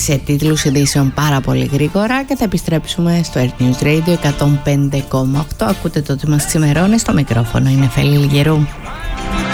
σε τίτλους ειδήσεων πάρα πολύ γρήγορα και θα επιστρέψουμε στο Earth News Radio 105,8. Ακούτε το τι μας ξημερώνει, στο μικρόφωνο είναι Φέλη Λιγερού.